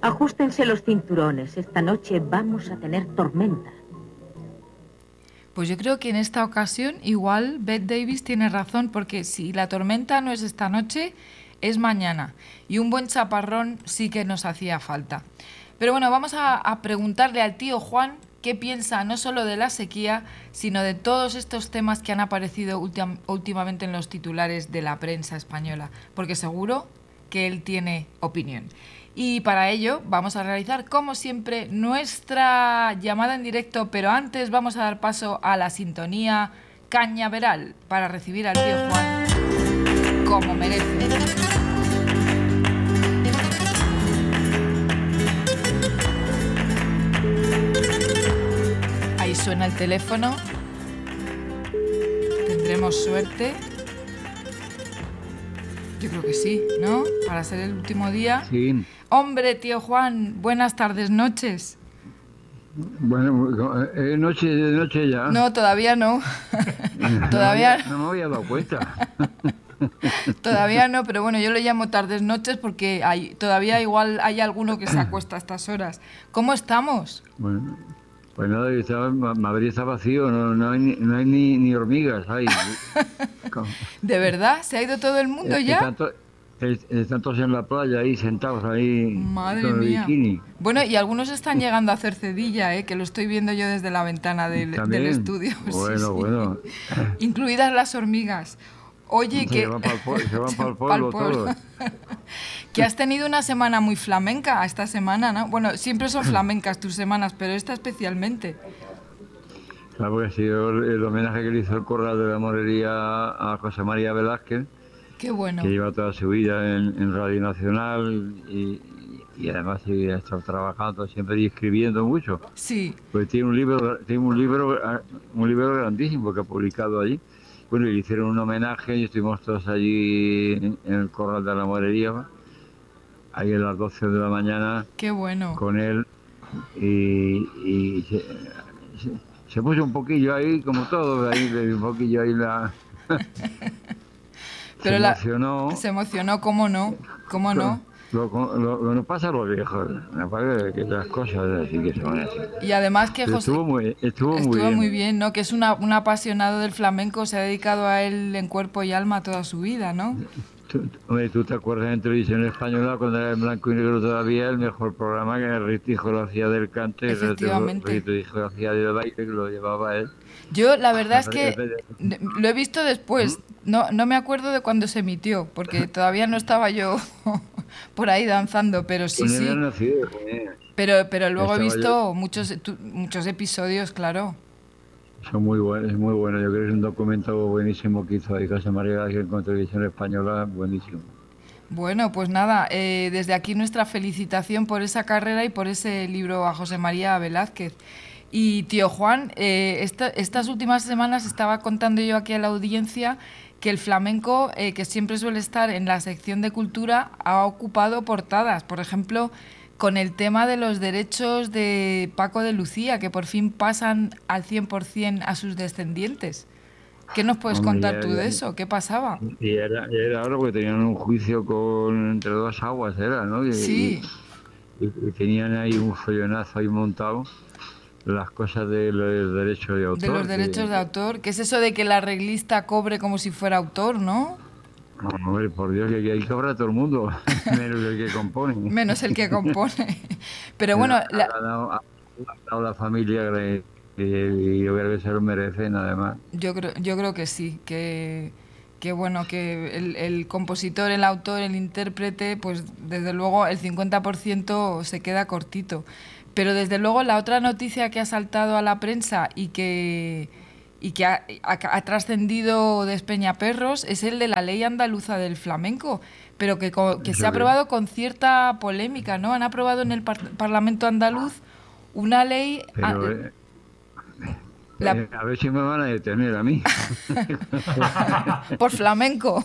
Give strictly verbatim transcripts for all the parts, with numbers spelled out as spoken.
Ajustense los cinturones. Esta noche vamos a tener tormenta. Pues yo creo que en esta ocasión igual Bette Davis tiene razón, porque si la tormenta no es esta noche, es mañana. Y un buen chaparrón sí que nos hacía falta. Pero bueno, vamos a, a preguntarle al tío Juan qué piensa no solo de la sequía, sino de todos estos temas que han aparecido ultim- últimamente en los titulares de la prensa española, porque seguro que él tiene opinión. Y para ello vamos a realizar, como siempre, nuestra llamada en directo, pero antes vamos a dar paso a la sintonía cañaveral para recibir al tío Juan como merece. Ahí suena el teléfono. Tendremos suerte. Yo creo que sí, ¿no? Para ser el último día. Sí. Hombre, tío Juan, buenas tardes, noches. Bueno, ¿es noche de noche ya? No, todavía no. Todavía no, no me había dado cuenta. Todavía no, pero bueno, yo le llamo tardes noches porque hay, todavía igual hay alguno que se acuesta a estas horas. ¿Cómo estamos? Bueno, pues nada, está, Madrid está vacío, no, no hay, ni, no hay ni, ni hormigas. Hay. ¿De verdad? ¿Se ha ido todo el mundo ya? Están, to, están todos en la playa ahí, sentados ahí. Madre con el mía. bikini. Bueno, y algunos están llegando a hacer cedilla, ¿eh? Que lo estoy viendo yo desde la ventana del, del estudio. Bueno, sí, sí. bueno. Incluidas las hormigas. Oye, se que... Van para el pueblo, se van para el pueblo, pueblo. Todos. Que has tenido una semana muy flamenca esta semana, ¿no? Bueno, siempre son flamencas tus semanas, pero esta especialmente. Claro, porque ha sido el homenaje que le hizo el Corral de la Morería a José María Velázquez. Qué bueno. Que lleva toda su vida en, en Radio Nacional y, y además sigue estado trabajando siempre y escribiendo mucho. Sí. Pues tiene un libro, tiene un libro, un libro grandísimo que ha publicado allí. Bueno, y le hicieron un homenaje y estuvimos todos allí en, en el Corral de la Morería, ahí a las doce de la mañana. Qué bueno. Con él y, y se, se, se puso un poquillo ahí, como todo, ahí, un poquillo ahí la... Pero se la, emocionó. Se emocionó, ¿cómo no? ¿Cómo no? Lo, lo, lo, lo nos pasa a los viejos, me parece que las cosas así que son así. Y además que José... Estuvo muy, estuvo estuvo muy bien. muy bien, ¿no? Que es una, un apasionado del flamenco, se ha dedicado a él en cuerpo y alma toda su vida, ¿no? Tú, hombre, ¿tú te acuerdas en televisión española cuando era en blanco y negro todavía el mejor programa que el Ritijo lo hacía del cante, el Ritijo lo hacía del baile, que lo llevaba él? Yo la verdad es que lo he visto después, no, no me acuerdo de cuando se emitió, porque todavía no estaba yo por ahí danzando, pero sí, sí. Nacido, pero, pero luego he visto muchos, muchos episodios, claro. Son muy buenos, es muy bueno. Yo creo que es un documento buenísimo que hizo ahí José María Velázquez con televisión española, buenísimo. Bueno, pues nada, eh, desde aquí nuestra felicitación por esa carrera y por ese libro a José María Velázquez. Y tío Juan, eh, esta, estas últimas semanas estaba contando yo aquí a la audiencia que el flamenco, eh, que siempre suele estar en la sección de cultura, ha ocupado portadas. Por ejemplo, con el tema de los derechos de Paco de Lucía, que por fin pasan al cien por ciento a sus descendientes. ¿Qué nos puedes Hombre, contar ya, tú de ya, eso? ¿Qué pasaba? Y era, era ahora porque tenían un juicio con entre dos aguas, era, ¿no? Y, sí. Y, y tenían ahí un follonazo ahí montado. Las cosas de los derechos de autor. De los derechos de, de autor. ¿Qué es eso de que el arreglista cobre como si fuera autor, no? No, hombre, por Dios, que ahí cobra todo el mundo, menos el que compone. Menos el que compone. Pero bueno... Ha, la... ha, dado, ha dado la familia que, que yo creo que se lo merecen, además. Yo creo, yo creo que sí, que... que bueno, que el, el compositor, el autor, el intérprete, pues desde luego el cincuenta por ciento se queda cortito. Pero desde luego la otra noticia que ha saltado a la prensa y que, y que ha, ha, ha trascendido de Espeñaperros es el de la ley andaluza del flamenco, pero que, que se ha aprobado con cierta polémica, ¿no? Han aprobado en el par Parlamento andaluz una ley... Pero, eh, la... eh, a ver si me van a detener a mí. Por flamenco.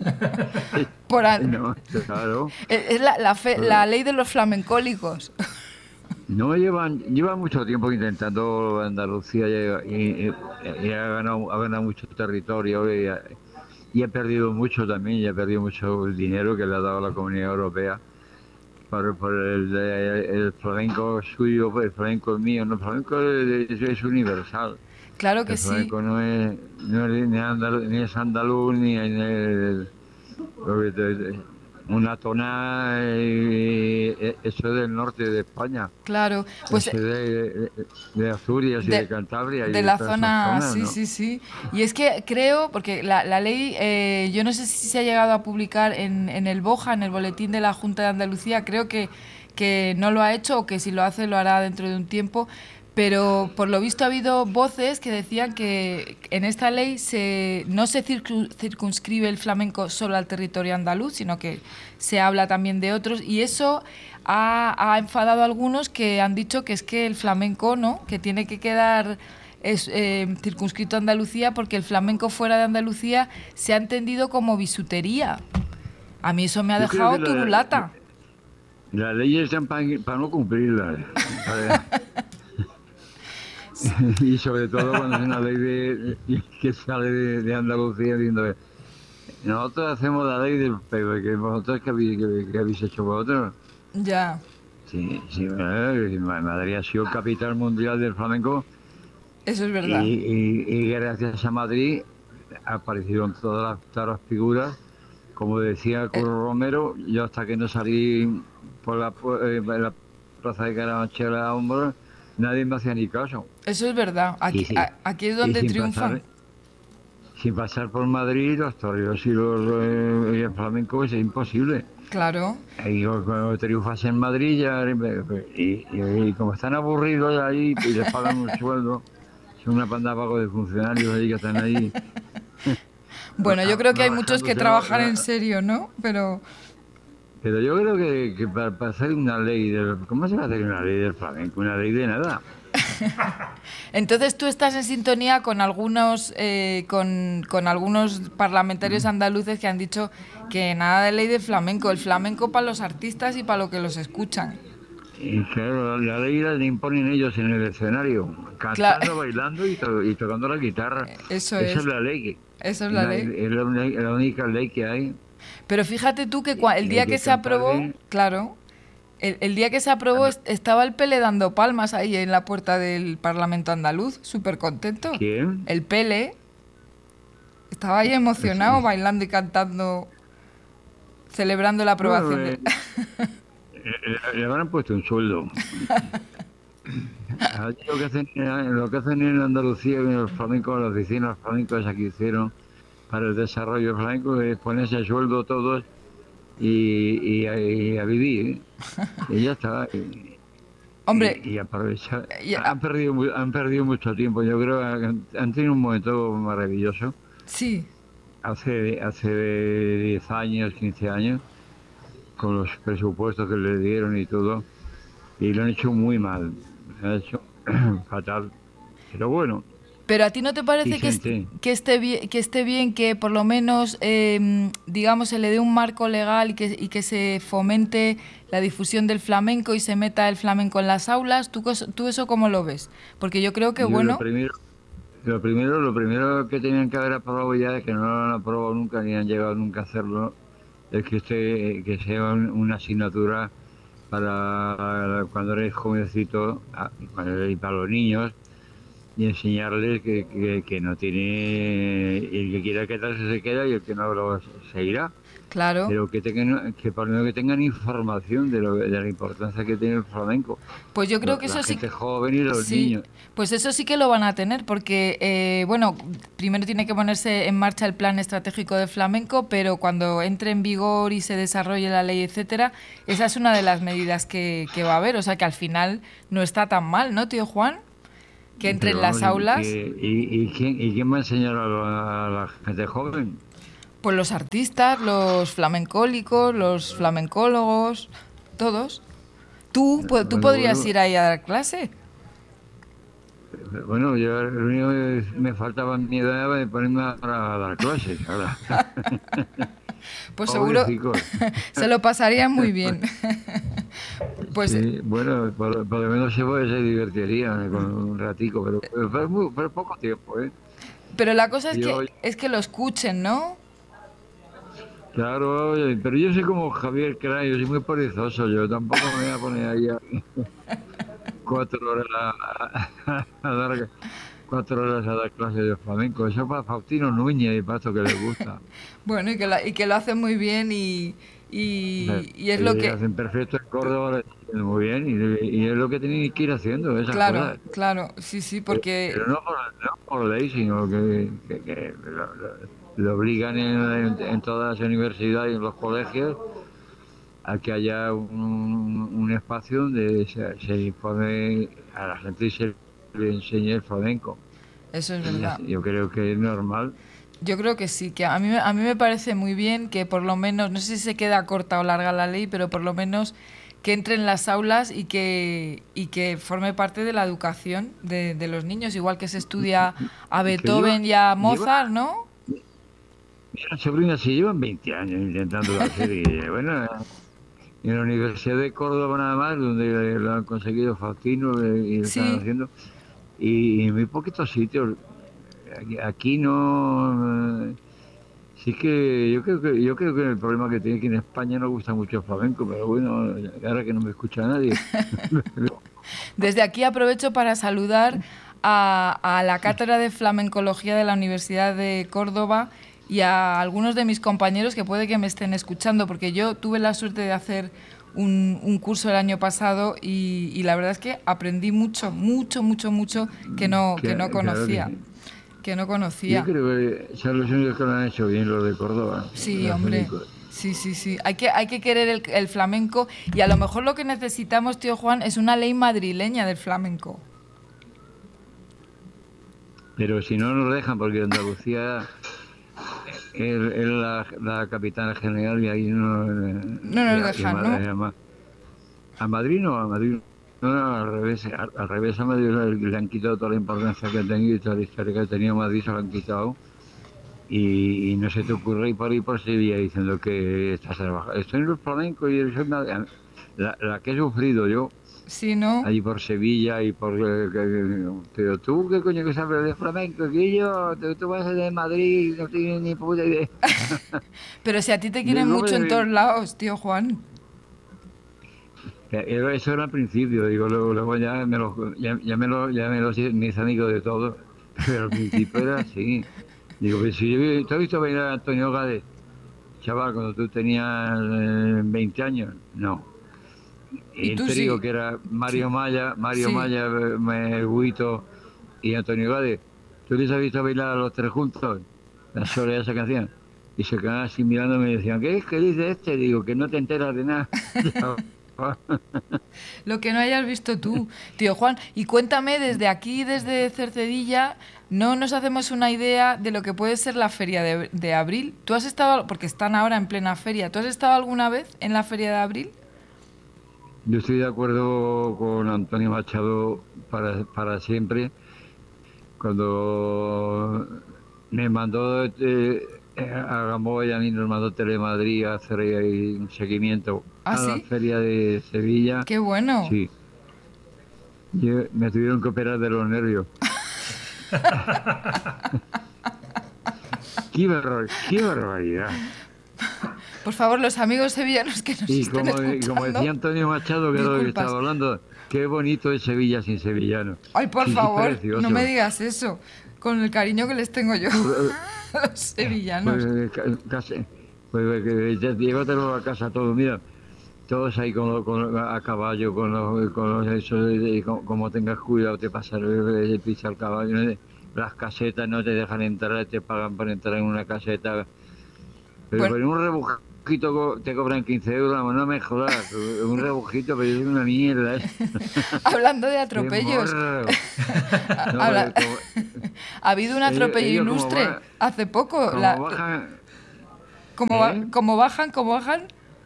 Por an... no, claro. Es la, la, fe, la ley de los flamencólicos. No, llevan lleva mucho tiempo intentando Andalucía y, y, y ha, ganado, ha ganado mucho territorio y ha, y ha perdido mucho también, y ha perdido mucho dinero que le ha dado la Comunidad Europea. por, por el, el flamenco suyo, pues el flamenco mío, no, el flamenco es, es universal. Claro que El sí. flamenco no es, no es ni, andaluz, ni es andaluz, ni es el- el- una tonada, eh, eso es del norte de España, Claro, pues eso de, de Asturias y de de, Cantabria y de de la todas esas zona, zonas, sí, ¿no? sí, sí. Y es que creo, porque la, la ley, eh, yo no sé si se ha llegado a publicar en, en el BOJA, en el Boletín de la Junta de Andalucía, creo que, que no lo ha hecho o que si lo hace lo hará dentro de un tiempo, pero por lo visto ha habido voces que decían que en esta ley se, no se circu- circunscribe el flamenco solo al territorio andaluz, sino que se habla también de otros y eso ha, ha enfadado a algunos que han dicho que es que el flamenco, ¿no?, que tiene que quedar es, eh, circunscrito a Andalucía porque el flamenco fuera de Andalucía se ha entendido como bisutería. A mí eso me ha Yo creo que dejado la, turulata. las leyes están para, para no cumplirlas. ¿Sabes? Y sobre todo cuando es una ley de, que sale de, de Andalucía diciendo nosotros hacemos la ley del pero que vosotros que habéis, que, que habéis hecho vosotros. Ya, Sí, sí, eh, Madrid ha sido capital mundial del flamenco eso es y, verdad. y- y gracias a Madrid aparecieron todas las, todas las figuras. Como decía Eh, Curro Romero, yo hasta que no salí por la, pu- eh, en la plaza de Carabanchel a hombros, nadie me hacía ni caso. Eso es verdad. Y, Aquí, sí, a- aquí es y donde sin triunfan. pasar sin pasar por Madrid, los toreros y, los, eh, y el flamenco es imposible. Claro. Y cuando triunfas en Madrid ya, y, y- y como están aburridos ahí y les pagan un sueldo, son una panda vago de funcionarios ahí que están ahí Bueno, yo creo que hay muchos que bajándose la, trabajan en la- serio, ¿no? Pero Pero yo creo que, que para, para hacer una ley, del, ¿cómo se va a hacer una ley del flamenco? Una ley de nada. entonces tú estás en sintonía con algunos eh, con, con algunos parlamentarios andaluces que han dicho que nada de ley de flamenco, el flamenco para los artistas y para lo que los escuchan. Y claro, la ley la imponen ellos en el escenario, Cla- cantando, bailando y, to- y tocando la guitarra. Eso Esa es es, la ley, que- eso es es la la, ley. es la uni- la única ley que hay. Pero fíjate tú que cua- el Y día hay que que se aprobó, cantarle. claro, el, el día que se aprobó est- estaba el Pele dando palmas ahí en la puerta del Parlamento andaluz, súper contento. ¿Quién? El Pele estaba ahí emocionado, bailando y cantando, celebrando la aprobación Bueno, de... eh, le, le habrán puesto un sueldo. Allí lo que hacen, lo que hacen en Andalucía, en los flamencos, las oficinas flamencos aquí hicieron para el desarrollo flamenco es ponerse el sueldo todos y, y a, y a vivir. Y ya está. Y, Hombre, y, y aprovechar. y- Han perdido, mu- han perdido mucho tiempo. Yo creo que han, han tenido un momento maravilloso. sí, Hace, hace diez años, quince años, con los presupuestos que le dieron y todo, y lo han hecho muy mal, lo han hecho fatal. Pero bueno, pero ¿a ti no te parece que, est- Vicente, que, esté bien, que esté bien que por lo menos, eh, digamos, se le dé un marco legal y que, y que se fomente la difusión del flamenco y se meta el flamenco en las aulas? ¿Tú, cos- tú eso cómo lo ves? Porque yo creo que, yo lo bueno, primero, lo primero, lo primero que tenían que haber aprobado ya, que no lo han aprobado nunca ni han llegado nunca a hacerlo, es que este, que sea un- una asignatura para cuando eres jovencito a- y para los niños y enseñarles que, que, que no tiene, el que quiera quedarse se queda y el que no lo se irá, claro. pero que tengan, que por lo menos que tengan información de, lo, de la importancia que tiene el flamenco, Pues yo creo la que eso sí. gente joven y los Sí, niños. pues eso sí que lo van a tener, porque, eh, bueno, primero tiene que ponerse en marcha el plan estratégico de flamenco, pero cuando entre en vigor y se desarrolle la ley, etcétera, esa es una de las medidas que, que va a haber. O sea que al final no está tan mal, ¿no, tío Juan? Que entre Pero en las vamos, y- aulas, Y, y, y quién, ¿y quién va a enseñar a la, a la gente joven? pues los artistas, los flamencólicos, los flamencólogos, todos. Tú, pu- tú Bueno, podrías bueno. ir ahí a dar clase. Bueno, yo lo único que me faltaba en mi edad de ponerme a, a dar clases. Ahora. Pues seguro Pobrecicos. se lo pasarían muy bien. Pues Sí, bueno, por, por lo menos se, puede, se divertiría con un ratico, pero, pero, pero muy- pero poco tiempo, ¿eh? pero la cosa es Yo- que es que lo escuchen, ¿no? Claro, oye, pero yo soy como Javier Cray, yo soy muy perezoso, yo tampoco me voy a poner ahí a cuatro horas a, a dar cuatro horas a dar clases de flamenco. Eso es para Faustino Núñez y para esto que le gusta. Bueno, y que, la- y que lo hacen muy bien y, y, y es lo Y que... hacen perfecto en Córdoba, lo están haciendo muy bien, y, y es lo que tienen que ir haciendo, esas Claro, cosas. claro, sí, sí, Pero porque... pero no por, no por ley, sino que, que- que lo, lo- lo obligan en, en- en todas las universidades y en los colegios a que haya un, un espacio donde se, se informe a la gente y se le enseñe el flamenco. Eso es Y ya- verdad. yo creo que es normal. Yo creo que sí, que a mí, me- a mí me parece muy bien que por lo menos, no sé si se queda corta o larga la ley, pero por lo menos que entre en las aulas y que, y que forme parte de la educación de, de los niños, igual que se estudia a Que lleva, Beethoven y a lleva, Mozart, ¿no? mira, sobrina, si llevan veinte años intentando hacer, y bueno, en la Universidad de Córdoba nada más, donde lo han conseguido Faustino eh, y lo están Sí, haciendo, y en muy poquitos sitios. Aquí, aquí no. eh, Sí que yo creo que yo creo que el problema que tiene que en España no gusta mucho el flamenco, pero bueno, ahora que no me escucha nadie. desde aquí aprovecho para saludar a, a la Cátedra de Flamencología de la Universidad de Córdoba y a algunos de mis compañeros que puede que me estén escuchando, porque yo tuve la suerte de hacer un, un curso el año pasado y, y la verdad es que aprendí mucho, mucho, mucho, mucho que no, que no Que- claro que conocía, sí. que no Yo conocía. creo que son los únicos que lo han hecho bien, los de Córdoba, Sí, los hombre. únicos. Sí, sí, sí. Hay que, hay que querer el, el flamenco y a lo mejor lo que necesitamos, tío Juan, es una ley madrileña del flamenco. Pero si no nos dejan, porque Andalucía es, es la, la capital general y ahí no. eh, No y nos a, y a dejan, Ma- ¿no? y a Ma- a Madrid no, a Madrid no, no, al revés, al, al revés a Madrid le, le han quitado toda la importancia que ha tenido y toda la historia que ha tenido Madrid, se lo han quitado. Y, y no se te ocurre ir por ahí por Sevilla diciendo que estás trabajando. Estoy en el flamenco y soy una- la, la que he sufrido yo Sí, ¿no? allí por Sevilla y por... eh, que- pero tú, ¿qué coño que sabes de flamenco? Que yo, tú, tú vas de Madrid, no tienes ni puta idea. Pero si a ti te quieren Digo, mucho en todos hombre, lados, tío Juan. pero eso era al principio, digo, luego, luego ya me lo, ya, ya me lo, ya me lo hice mis amigos de todo, pero al principio era así. Digo, pues si yo, vi- ¿tú has visto bailar a Antonio Gades, chaval, cuando tú tenías eh, veinte años? No. Y El tú sí. trío que era Sí. Mario Maya, Mario Sí. Maya, eh, me- Huito y Antonio Gades. ¿Tú les has visto bailar a los tres juntos? La soledad de esa canción. Y se quedaban así mirándome y decían, ¿qué es? ¿Qué dice este? Digo, que no te enteras de nada. Lo que no hayas visto tú, tío Juan. Y cuéntame, desde aquí, desde Cercedilla, no nos hacemos una idea de lo que puede ser la feria de, de abril. ¿Tú has estado, porque están ahora en plena feria, ¿tú has estado alguna vez en la feria de abril? Yo estoy de acuerdo con Antonio Machado para, para siempre. Cuando me mandó eh, a Gamboa y a mí nos mandó Telemadrid a hacer ahí un seguimiento ¿Ah, a la sí? feria de Sevilla. ¡Qué bueno! Sí, yo- me tuvieron que operar de los nervios. ¡Qué, barbar- qué barbaridad! Por favor, los amigos sevillanos que nos Y estén como, y escuchando. como decía Antonio Machado, que es lo que Disculpas. estaba hablando, qué bonito es Sevilla sin sevillanos. Ay, por Sí, sí, favor, precioso. no me digas eso. Con el cariño que les tengo yo a los sevillanos. Pues, ca- casi, pues que ya llévatelo a casa todo, mira, todos ahí con, lo- con- a caballo, con los, con los eso, y como, como tengas cuidado te pasa el, el pisa al caballo, ¿no? Las casetas no te dejan entrar, te pagan por entrar en una caseta, pero Bueno. por un rebujito co- te cobran quince euros, vamos, no me jodas, un rebujito, pero es una mierda, ¿eh? Hablando de Qué atropellos, morro. No, Habla- pero como- ha habido un Ellos- atropello ellos como ilustre va- hace poco. como La- bajan, como, ba- ¿Eh? como bajan, como bajan.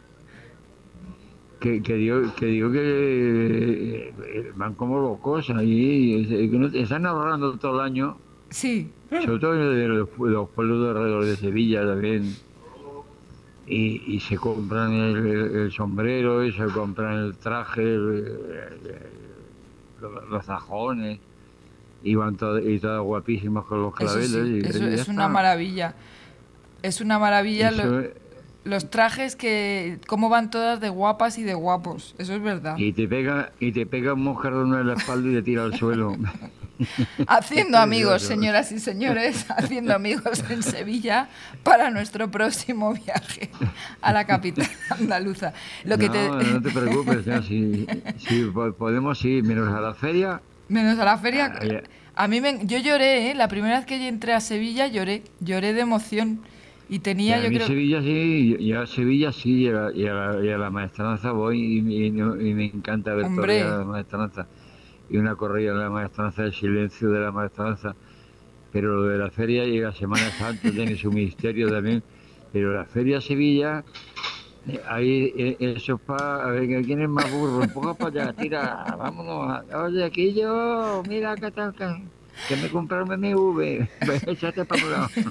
Que, que digo que, digo que eh, eh, van como locos ahí, eh, que no- están ahorrando todo el año, Sí, sobre todo de los, pue- los pueblos de alrededor de Sevilla también, y, y se compran el, el- el sombrero, y se compran el traje, el- el- los, los zajones, y van todo- y todas guapísimas con los eso claveles. sí, y, eso y ya es una está. maravilla. Es una maravilla. Eso lo- es- los trajes que... cómo van todas de guapas y de guapos. Eso es verdad. Y te pega, y te pega un moscardón en la espalda y te tira al suelo. Haciendo amigos, señoras y señores, haciendo amigos en Sevilla para nuestro próximo viaje a la capital andaluza. Lo que no, te... no te preocupes, no, si, si podemos ir menos a la feria. Menos a la feria. Ay, A mí me, yo lloré, ¿eh? La primera vez que yo entré a Sevilla lloré, lloré de emoción y tenía, a yo mí creo... Sevilla sí, y a Sevilla sí, y a, la- y a la, y a la maestranza voy y, y- y me encanta ver Hombre. todavía la maestranza. Y una corrida de la maestranza, el silencio de la maestranza. Pero lo de la feria llega Semana Santa, tiene su misterio también. Pero la feria de Sevilla, eh, ahí eh, eso es para... A ver, ¿quién es más burro? Empuja para allá, tira, vámonos. Oye, aquí yo, mira que tal, que, que me compraron M V. Pues échate para un lado.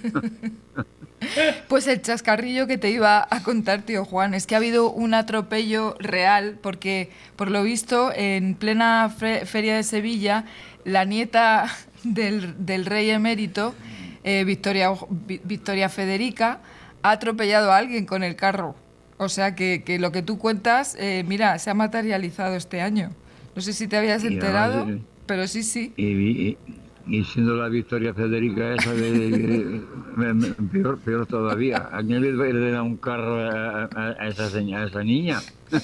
Pues el chascarrillo que te iba a contar, tío Juan, es que ha habido un atropello real porque, por lo visto, en plena fe- feria de Sevilla, la nieta del, del rey emérito, eh, Victoria, Vi- Victoria Federica, ha atropellado a alguien con el carro. O sea que, que lo que tú cuentas, eh, mira, se ha materializado este año. No sé si te habías Y enterado, además, eh, pero sí, sí. Y, y, y siendo la Victoria Federica esa de, de- me- me- peor, peor todavía. ¿A quién le le da un carro a, a- a esa, seña- a esa niña?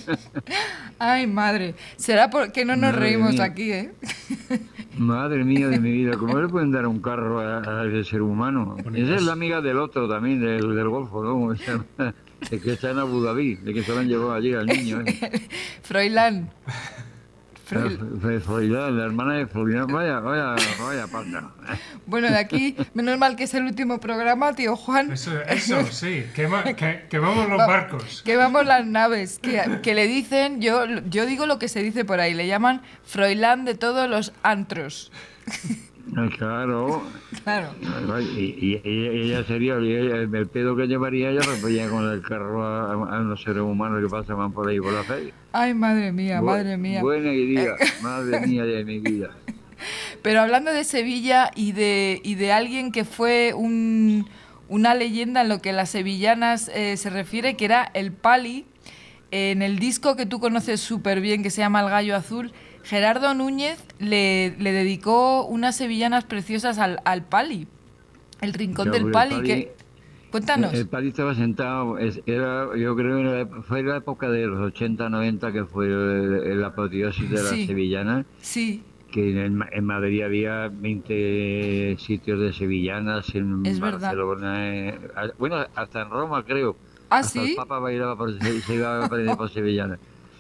Ay, madre. Será porque no nos Madre reímos mía. aquí, ¿eh? Madre mía de mi vida, ¿cómo le pueden dar un carro a, a ese ser humano? Esa es la amiga del otro también, del, del Golfo, ¿no? Esa- de que está en Abu Dhabi, de que se lo han llevado allí al niño. ¿eh? Froilán. La, Froil- Fre- Froilán, la hermana de Froilán, vaya, vaya, vaya panda. Bueno, de aquí, menos mal que es el último programa, tío Juan. Eso, eso sí, que, va- que, que vamos los Va- barcos. Que vamos las naves, que, que le dicen, yo, yo digo lo que se dice por ahí, le llaman Froilán de todos los antros. Ah, claro. Claro. Y, y- y ella sería, y ella- el pedo que llevaría ella refería con el carro a, a los seres humanos que pasaban por ahí por la feria. Ay, madre mía, Bu- madre mía. Buena idea, madre mía de mi vida. Pero hablando de Sevilla y de, y de alguien que fue un, una leyenda en lo que las sevillanas eh, se refiere, que era el Pali, en el disco que tú conoces súper bien, que se llama El Gallo Azul, Gerardo Núñez le, le dedicó unas sevillanas preciosas al, al Pali, el rincón Ya, del porque el Pali. Pali- Que... Cuéntanos. El, el Pali estaba sentado, es- era, yo creo que era- fue la época de los ochenta noventa que fue el- la apoteosis de las Sí. sevillanas, Sí, que en, Ma- en Madrid había veinte sitios de sevillanas, en Es verdad. Barcelona, eh, a- bueno, hasta en Roma creo. ¿Ah, Hasta sí? el Papa bailaba por, se, se iba a aprender por sevillanas.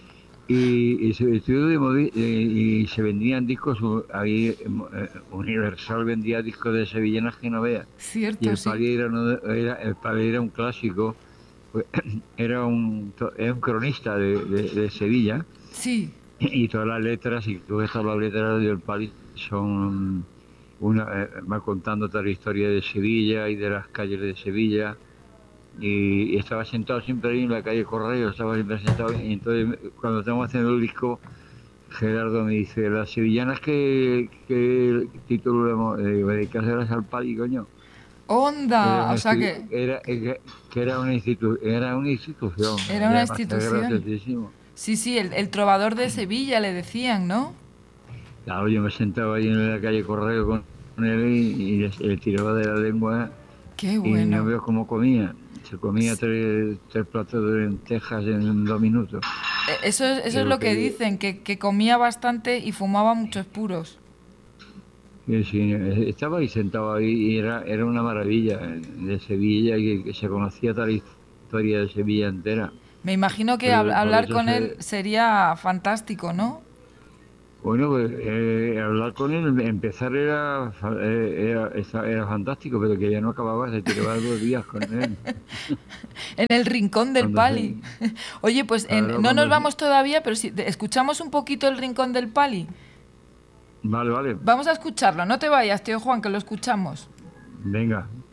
Y, y se estudió de modi- y, y se vendían discos, u- ahí eh, Universal vendía discos de sevillanas que no veas. Y cierto, el sí. Pali era, uno de- era- el Pali era un clásico, pues, era un, to- era un cronista de, de- de Sevilla, Sí, y todas las letras, y todas estas las letras del Pali son una, eh, va contando toda la historia de Sevilla y de las calles de Sevilla. Y, y estaba sentado siempre ahí en la calle Correo, estaba siempre sentado. Y entonces, cuando estamos haciendo el disco, Gerardo me dice: las sevillanas, que, que título le hemos eh, dedicárselas al Pali, coño. Era onda, una o sea institu- que... era, era- que era una, institu- era una institución. Era una además, institución. graciosísimo. Sí, sí, el, el trovador de Sevilla le decían, ¿no? Claro, yo me sentaba ahí en la calle Correo con él y, y le, le tiraba de la lengua. Qué Y bueno. no veo cómo comía. Se comía tres, tres platos de lentejas en dos minutos. Eh, Eso es, eso es Creo lo que que- dicen, que, que comía bastante y fumaba muchos puros. Sí, sí, estaba ahí sentado ahí y era, era una maravilla de Sevilla, y que, que se conocía toda la historia de Sevilla entera. Me imagino que Pero hab- por hablar eso con se- él sería fantástico, ¿no? Bueno, pues eh, hablar con él, empezar era, fa- eh, era, esa- era fantástico, pero que ya no acababa, se tiraba dos días con él. En el rincón del Cuando Pali. Oye, pues en- Claro, no cuando nos se- vamos todavía, pero si te- escuchamos un poquito el rincón del Pali. Vale, vale, Vamos a escucharlo, no te vayas, tío Juan, que lo escuchamos. venga.